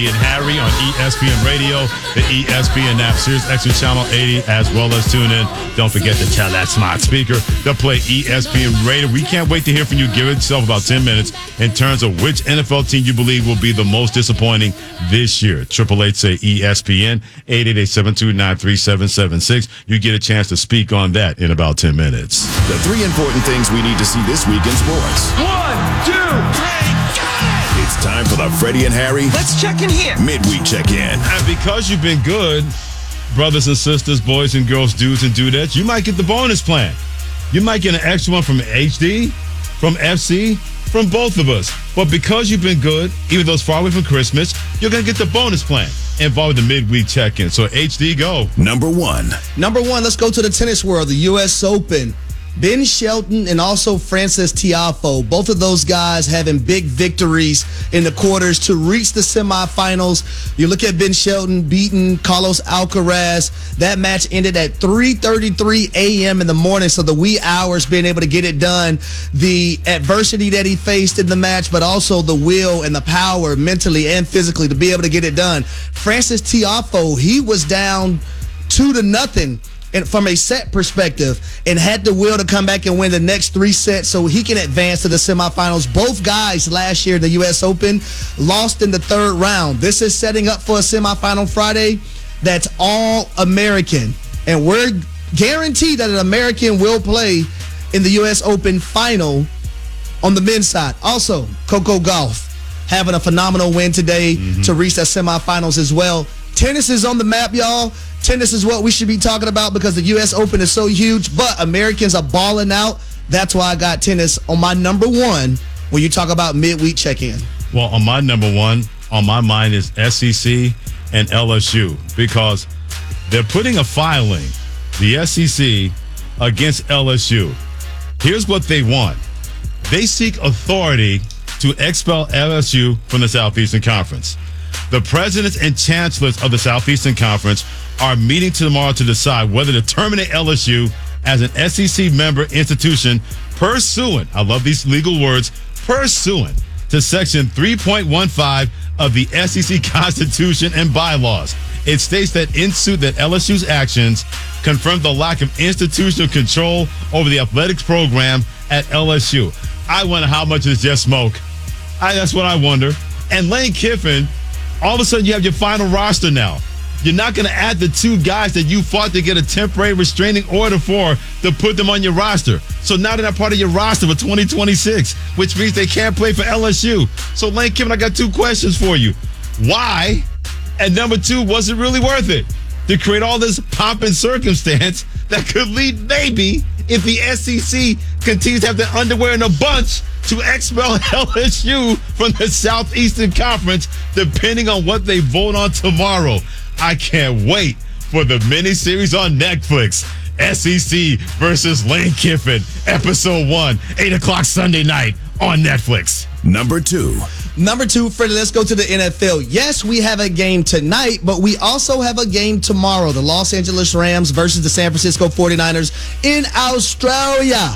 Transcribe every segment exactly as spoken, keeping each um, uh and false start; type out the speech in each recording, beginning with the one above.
and Harry on E S P N Radio, the E S P N app, Sirius X M Channel eighty, as well as tune in. Don't forget to tell that smart speaker to play E S P N Radio. We can't wait to hear from you. Give yourself about ten minutes in terms of which N F L team you believe will be the most disappointing this year. Triple Eight say E S P N, eight eight eight, seven two nine, three seven seven six. You get a chance to speak on that in about ten minutes. The three important things we need to see this week in sports. One, two, three. It's time for the Freddie and Harry. Let's check in here. Midweek check-in. And because you've been good, brothers and sisters, boys and girls, dudes and dudettes, you might get the bonus plan. You might get an extra one from H D, from F C, from both of us. But because you've been good, even though it's far away from Christmas, you're going to get the bonus plan involved in the midweek check-in. So H D, go. Number one. Number one, let's go to the tennis world, the U S Open. Ben Shelton and also Frances Tiafoe, both of those guys having big victories in the quarters to reach the semifinals. You look at Ben Shelton beating Carlos Alcaraz. That match ended at three thirty-three a.m. in the morning, so the wee hours being able to get it done. The adversity that he faced in the match, but also the will and the power mentally and physically to be able to get it done. Frances Tiafoe, he was down two to nothing. And from a set perspective, and had the will to come back and win the next three sets so he can advance to the semifinals. Both guys last year in the U S Open lost in the third round. This is setting up for a semifinal Friday that's all American. And we're guaranteed that an American will play in the U S Open final on the men's side. Also, Coco Gauff having a phenomenal win today mm-hmm. to reach that semifinals as well. Tennis is on the map, y'all. Tennis is what we should be talking about because the U S Open is so huge, but Americans are balling out. That's why I got tennis on my number one when you talk about midweek check-in. Well, on my number one, on my mind is S E C and L S U because they're putting a filing, the S E C, against L S U. Here's what they want. They seek authority to expel L S U from the Southeastern Conference. The presidents and chancellors of the Southeastern Conference are meeting tomorrow to decide whether to terminate L S U as an S E C member institution pursuant, I love these legal words, pursuant to Section three point one five of the S E C Constitution and bylaws. It states that in suit that L S U's actions confirm the lack of institutional control over the athletics program at L S U. I wonder how much is just smoke. I, that's what I wonder. And Lane Kiffin, all of a sudden you have your final roster now. You're not going to add the two guys that you fought to get a temporary restraining order for to put them on your roster. So now they're not part of your roster for twenty twenty-six, which means they can't play for L S U. So Lane Kiffin, I got two questions for you. Why? And number two, was it really worth it to create all this pomp and circumstance that could lead maybe, if the S E C continues to have their underwear in a bunch, to expel L S U from the Southeastern Conference, depending on what they vote on tomorrow. I can't wait for the miniseries on Netflix. S E C versus Lane Kiffin, episode one, eight o'clock Sunday night on Netflix. Number two. Number two, Freddie, let's go to the N F L. Yes, we have a game tonight, but we also have a game tomorrow. The Los Angeles Rams versus the San Francisco forty-niners in Australia.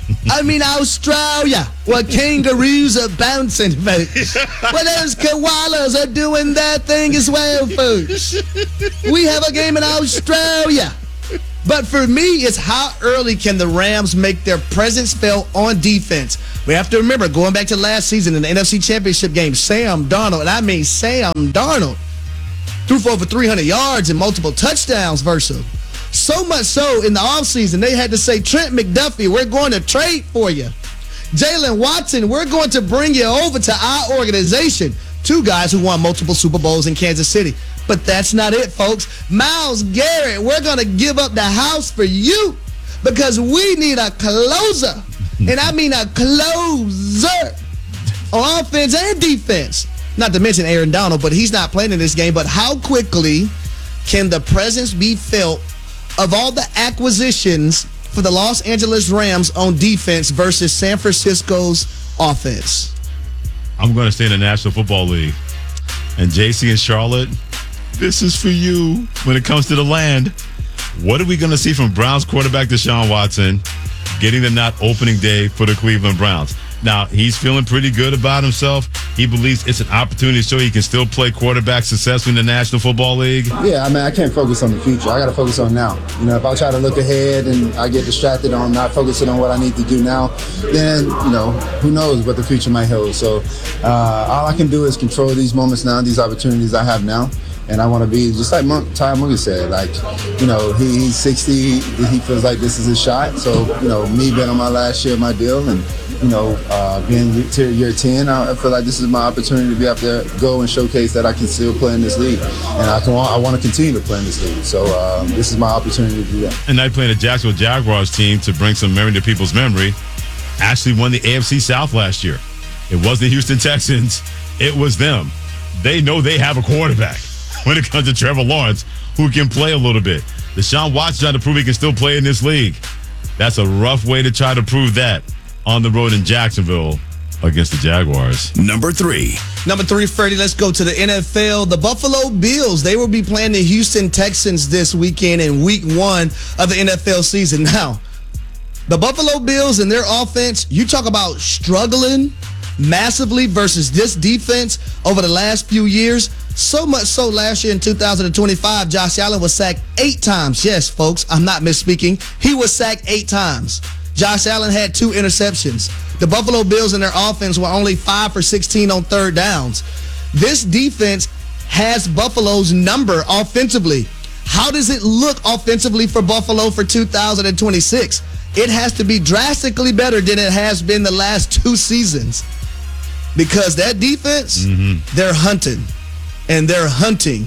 I mean Australia, where kangaroos are bouncing, folks. Where those koalas are doing their thing as well, folks. We have a game in Australia. But for me, it's how early can the Rams make their presence felt on defense? We have to remember, going back to last season in the N F C Championship game, Sam Darnold, and I mean Sam Darnold, threw for over three hundred yards and multiple touchdowns versus him. So much so, in the offseason, they had to say, Trent McDuffie, we're going to trade for you. Jalen Watson, we're going to bring you over to our organization. Two guys who won multiple Super Bowls in Kansas City. But that's not it, folks. Myles Garrett, we're going to give up the house for you because we need a closer. And I mean a closer on offense and defense. Not to mention Aaron Donald, but he's not playing in this game. But how quickly can the presence be felt of all the acquisitions for the Los Angeles Rams on defense versus San Francisco's offense? I'm going to stay in the National Football League. And J C and Charlotte, this is for you when it comes to the land. What are we going to see from Browns quarterback Deshaun Watson getting the nod opening day for the Cleveland Browns? Now, he's feeling pretty good about himself. He believes it's an opportunity to show he can still play quarterback successfully in the National Football League. Yeah, I mean, I can't focus on the future. I got to focus on now. You know, if I try to look ahead and I get distracted on not focusing on what I need to do now, then, you know, who knows what the future might hold. So uh, all I can do is control these moments now, these opportunities I have now. And I want to be just like Monk, Ty Moogie said, like, you know, he, he's sixty. He feels like this is his shot. So, you know, me being on my last year of my deal and, you know, uh, being to year ten, I feel like this is my opportunity to be up there, go and showcase that I can still play in this league. And I can, I want to continue to play in this league. So um, this is my opportunity to do that. And I playing the Jacksonville Jaguars team to bring some memory to people's memory. Actually won the A F C South last year. It wasn't the Houston Texans. It was them. They know they have a quarterback when it comes to Trevor Lawrence, who can play a little bit. Deshaun Watson trying to prove he can still play in this league. That's a rough way to try to prove that on the road in Jacksonville against the Jaguars. Number three. Number three, Freddie, let's go to the N F L. The Buffalo Bills, they will be playing the Houston Texans this weekend in week one of the N F L season. Now, the Buffalo Bills and their offense, you talk about struggling massively versus this defense over the last few years. So much so last year in two thousand twenty-five, Josh Allen was sacked eight times. Yes, folks, I'm not misspeaking. He was sacked eight times. Josh Allen had two interceptions. The Buffalo Bills and their offense were only five for sixteen on third downs. This defense has Buffalo's number offensively. How does it look offensively for Buffalo for two thousand twenty-six? It has to be drastically better than it has been the last two seasons. Because that defense, mm-hmm. they're hunting. And they're hunting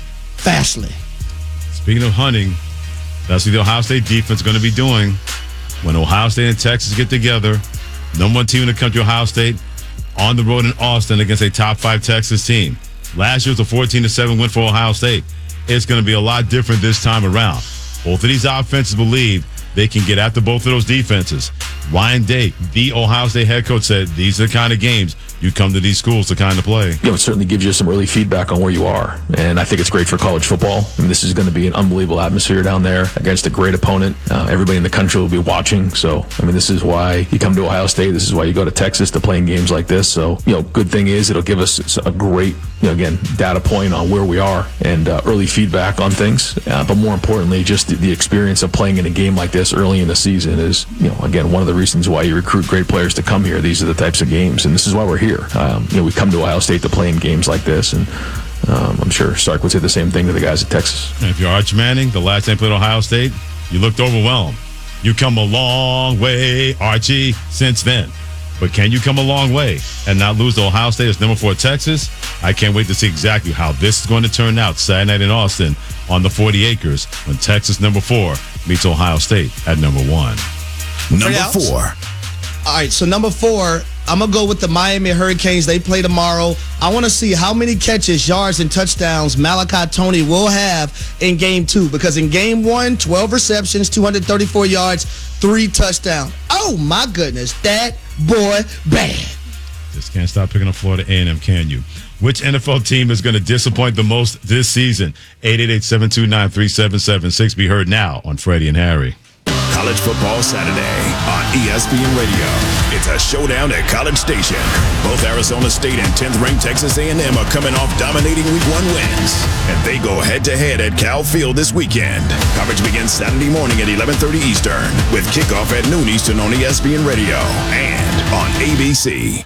fastly. Speaking of hunting, that's what the Ohio State defense is going to be doing. When Ohio State and Texas get together, number one team in the country, Ohio State, on the road in Austin against a top five Texas team. Last year was a fourteen to seven win for Ohio State. It's going to be a lot different this time around. Both of these offenses believe they can get after both of those defenses. Ryan Day, the Ohio State head coach, said these are the kind of games you come to these schools to kind of play. You know, it certainly gives you some early feedback on where you are, and I think it's great for college football. I mean, this is going to be an unbelievable atmosphere down there against a great opponent. Uh, everybody in the country will be watching, so, I mean, this is why you come to Ohio State. This is why you go to Texas to play in games like this. So, you know, good thing is it'll give us a great, you know, again, data point on where we are and uh, early feedback on things. Uh, but more importantly, just the, the experience of playing in a game like this early in the season is, you know, again, one of the reasons why you recruit great players to come here. These are the types of games, and this is why we're here. Um, you know, we come to Ohio State to play in games like this, and um, I'm sure Sark would say the same thing to the guys at Texas. And if you're Arch Manning, the last time you played Ohio State, you looked overwhelmed. You come a long way, Archie, since then. But can you come a long way and not lose to Ohio State as number four Texas? I can't wait to see exactly how this is going to turn out Saturday night in Austin on the forty acres when Texas number four meets Ohio State at number one. Number four. All right, so number four, I'm going to go with the Miami Hurricanes. They play tomorrow. I want to see how many catches, yards, and touchdowns Malachi Tony will have in game two. Because in game one, twelve receptions, two hundred thirty-four yards, three touchdowns. Oh, my goodness. That boy bad. Just can't stop picking up Florida A and M, can you? Which N F L team is going to disappoint the most this season? eight eight eight, seven two nine, three seven seven six. Be heard now on Freddie and Harry. College Football Saturday on E S P N Radio. It's a showdown at College Station. Both Arizona State and tenth-ranked Texas A and M are coming off dominating Week one wins, and they go head-to-head at Cal Field this weekend. Coverage begins Saturday morning at eleven thirty Eastern, with kickoff at noon Eastern on E S P N Radio and on A B C.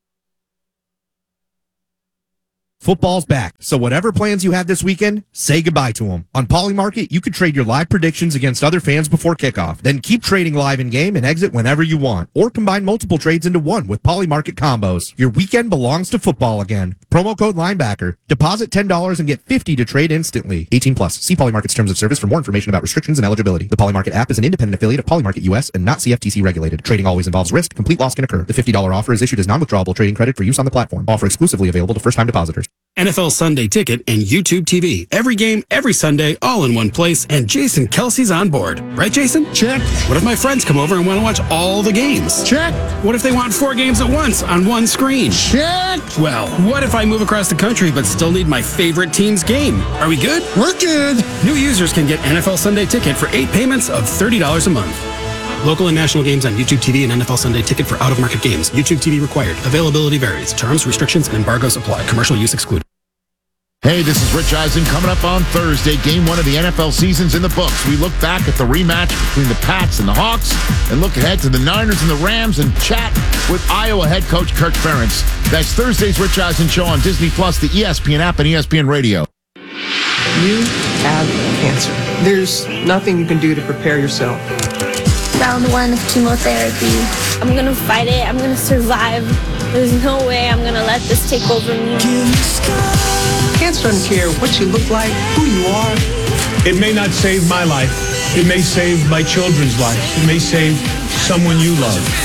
Football's back, so whatever plans you have this weekend, say goodbye to them. On Polymarket, you can trade your live predictions against other fans before kickoff. Then keep trading live in-game and exit whenever you want. Or combine multiple trades into one with Polymarket combos. Your weekend belongs to football again. Promo code Linebacker. Deposit ten dollars and get fifty dollars to trade instantly. eighteen plus. See Polymarket's terms of service for more information about restrictions and eligibility. The Polymarket app is an independent affiliate of Polymarket U S and not C F T C regulated. Trading always involves risk. Complete loss can occur. The fifty dollars offer is issued as non-withdrawable trading credit for use on the platform. Offer exclusively available to first-time depositors. N F L Sunday Ticket and YouTube T V. Every game, every Sunday, all in one place, and Jason Kelsey's on board. Right, Jason? Check. What if my friends come over and want to watch all the games? Check. What if they want four games at once on one screen? Check. Well, what if I move across the country but still need my favorite team's game? Are we good? We're good. New users can get N F L Sunday Ticket for eight payments of thirty dollars a month. Local and national games on YouTube T V and N F L Sunday Ticket for out-of-market games. YouTube T V required. Availability varies. Terms, restrictions, and embargoes apply. Commercial use excluded. Hey, this is Rich Eisen. Coming up on Thursday, game one of the N F L season's in the books. We look back at the rematch between the Pats and the Hawks and look ahead to the Niners and the Rams and chat with Iowa head coach Kirk Ferentz. That's Thursday's Rich Eisen Show on Disney Plus, the E S P N app, and E S P N Radio. You have cancer. There's nothing you can do to prepare yourself. Round one of chemotherapy. I'm going to fight it. I'm going to survive. There's no way I'm going to let this take over me. Cancer doesn't care what you look like, who you are. It may not save my life. It may save my children's life. It may save someone you love.